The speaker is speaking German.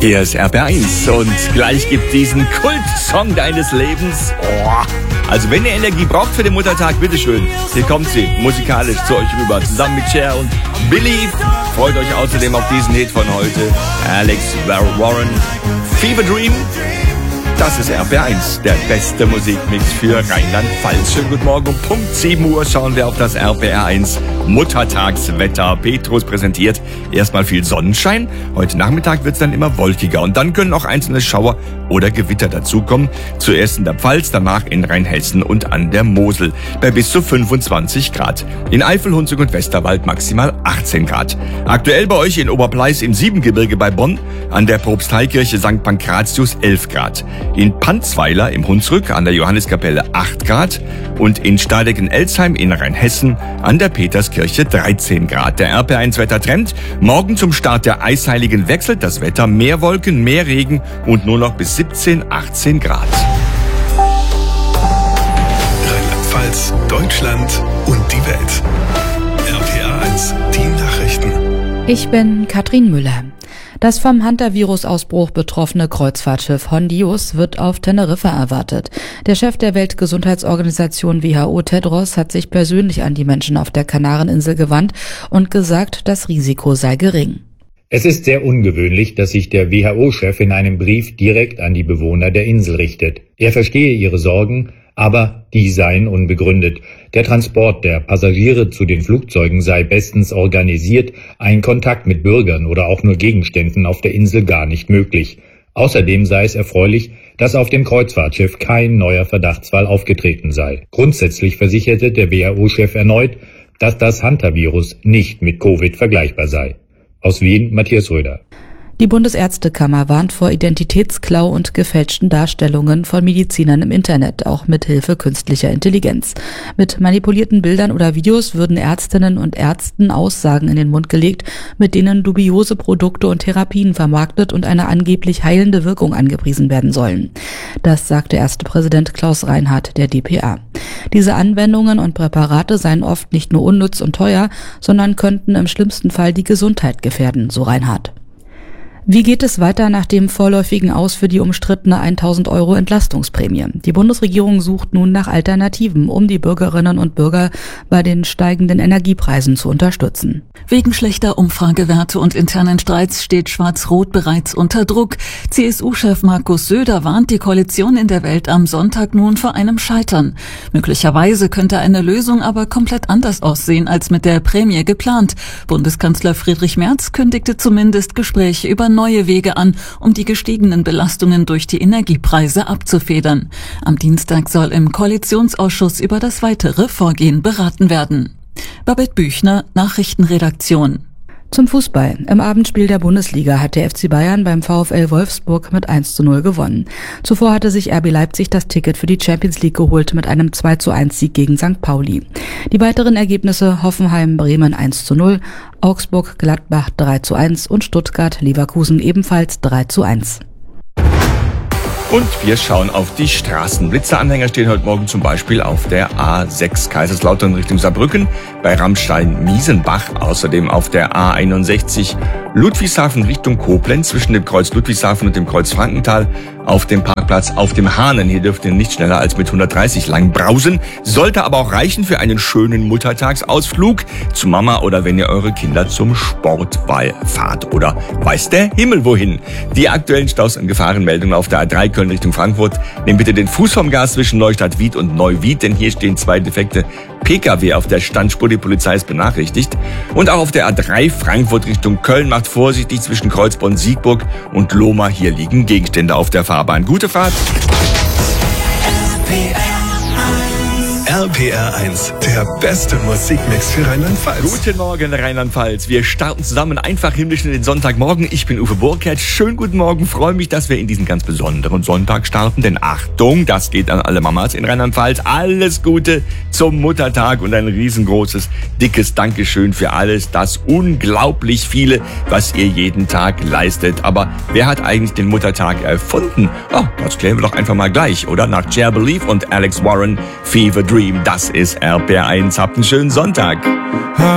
Hier ist RBR1 und gleich gibt diesen Kultsong deines Lebens. Also wenn ihr Energie braucht für den Muttertag, bitteschön. Hier kommt sie musikalisch zu euch rüber, zusammen mit Cher und Believe. Freut euch außerdem auf diesen Hit von heute. Alex Warren, Fever Dream. Das ist RBR1, der beste Musikmix für Rheinland-Pfalz. Schönen guten Morgen, um Punkt 7 Uhr schauen wir auf das RBR1 Muttertagswetter. Petrus präsentiert erstmal viel Sonnenschein. Heute Nachmittag wird es dann immer wolkiger und dann können auch einzelne Schauer oder Gewitter dazukommen. Zuerst in der Pfalz, danach in Rheinhessen und an der Mosel bei bis zu 25 Grad. In Eifel, Hunsrück und Westerwald maximal 18 Grad. Aktuell bei euch in Oberpleis im Siebengebirge bei Bonn, an der Propsteikirche St. Pankratius 11 Grad. In Panzweiler im Hunsrück an der Johanneskapelle 8 Grad und in Stadecken-Elsheim in Rheinhessen an der Peterskirche 13 Grad. Der RBR1-Wettertrend: morgen zum Start der Eisheiligen wechselt das Wetter. Mehr Wolken, mehr Regen und nur noch bis 17, 18 Grad. Rheinland-Pfalz, Deutschland und die Welt. RBR1, die Nachrichten. Ich bin Katrin Müller. Das vom Hantavirus-Ausbruch betroffene Kreuzfahrtschiff Hondius wird auf Teneriffa erwartet. Der Chef der Weltgesundheitsorganisation WHO, Tedros, hat sich persönlich an die Menschen auf der Kanareninsel gewandt und gesagt, das Risiko sei gering. Es ist sehr ungewöhnlich, dass sich der WHO-Chef in einem Brief direkt an die Bewohner der Insel richtet. Er verstehe ihre Sorgen, aber die seien unbegründet. Der Transport der Passagiere zu den Flugzeugen sei bestens organisiert, ein Kontakt mit Bürgern oder auch nur Gegenständen auf der Insel gar nicht möglich. Außerdem sei es erfreulich, dass auf dem Kreuzfahrtschiff kein neuer Verdachtsfall aufgetreten sei. Grundsätzlich versicherte der WHO-Chef erneut, dass das Hantavirus nicht mit Covid vergleichbar sei. Aus Wien, Matthias Röder. Die Bundesärztekammer warnt vor Identitätsklau und gefälschten Darstellungen von Medizinern im Internet, auch mit Hilfe künstlicher Intelligenz. Mit manipulierten Bildern oder Videos würden Ärztinnen und Ärzten Aussagen in den Mund gelegt, mit denen dubiose Produkte und Therapien vermarktet und eine angeblich heilende Wirkung angepriesen werden sollen. Das sagte Ärztepräsident Klaus Reinhardt der dpa. Diese Anwendungen und Präparate seien oft nicht nur unnütz und teuer, sondern könnten im schlimmsten Fall die Gesundheit gefährden, so Reinhardt. Wie geht es weiter nach dem vorläufigen Aus für die umstrittene 1.000 € Entlastungsprämie? Die Bundesregierung sucht nun nach Alternativen, um die Bürgerinnen und Bürger bei den steigenden Energiepreisen zu unterstützen. Wegen schlechter Umfragewerte und internen Streits steht Schwarz-Rot bereits unter Druck. CSU-Chef Markus Söder warnt die Koalition in der Welt am Sonntag nun vor einem Scheitern. Möglicherweise könnte eine Lösung aber komplett anders aussehen als mit der Prämie geplant. Bundeskanzler Friedrich Merz kündigte zumindest Gespräche über neue Wege an, um die gestiegenen Belastungen durch die Energiepreise abzufedern. Am Dienstag soll im Koalitionsausschuss über das weitere Vorgehen beraten werden. Babette Büchner, Nachrichtenredaktion. Zum Fußball. Im Abendspiel der Bundesliga hat der FC Bayern beim VfL Wolfsburg mit 1:0 gewonnen. Zuvor hatte sich RB Leipzig das Ticket für die Champions League geholt mit einem 2:1 Sieg gegen St. Pauli. Die weiteren Ergebnisse: Hoffenheim-Bremen 1:0, Augsburg-Gladbach 3:1 und Stuttgart-Leverkusen ebenfalls 3:1. Und wir schauen auf die Straßen. Blitzeranhänger stehen heute Morgen zum Beispiel auf der A6 Kaiserslautern Richtung Saarbrücken, bei Ramstein-Miesenbach, außerdem auf der A61 Ludwigshafen Richtung Koblenz zwischen dem Kreuz Ludwigshafen und dem Kreuz Frankenthal, auf dem Parkplatz auf dem Hahnen. Hier dürft ihr nicht schneller als mit 130 lang brausen, sollte aber auch reichen für einen schönen Muttertagsausflug zu Mama oder wenn ihr eure Kinder zum Sport fahrt oder weiß der Himmel wohin. Die aktuellen Staus und Gefahrenmeldungen auf der A3 Köln Richtung Frankfurt. Nehmt bitte den Fuß vom Gas zwischen Neustadt Wied und Neuwied, denn hier stehen 2 defekte Pkw auf der Standspur. Die Polizei ist benachrichtigt. Und auch auf der A3 Frankfurt Richtung Köln macht vorsichtig zwischen Kreuzbronn-Siegburg und Lohmar. Hier liegen Gegenstände auf der Fahrbahn. Gute Fahrt. RBR1, der beste Musikmix für Rheinland-Pfalz. Guten Morgen, Rheinland-Pfalz. Wir starten zusammen einfach himmlisch in den Sonntagmorgen. Ich bin Uwe Burkhardt. Schönen guten Morgen. Freue mich, dass wir in diesen ganz besonderen Sonntag starten. Denn Achtung, das geht an alle Mamas in Rheinland-Pfalz. Alles Gute zum Muttertag und ein riesengroßes, dickes Dankeschön für alles, das unglaublich viele, was ihr jeden Tag leistet. Aber wer hat eigentlich den Muttertag erfunden? Oh, das klären wir doch einfach mal gleich, oder? Nach Cher, Believe und Alex Warren, Fever Dream. Das ist RBR1. Habt einen schönen Sonntag.